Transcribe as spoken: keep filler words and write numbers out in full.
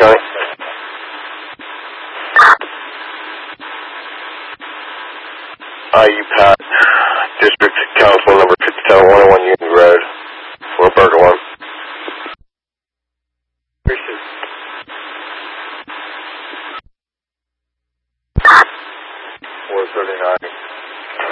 County. I U Pat, District Council number fifty-seven one oh one Union Road, four Burger one. four thirty-nine.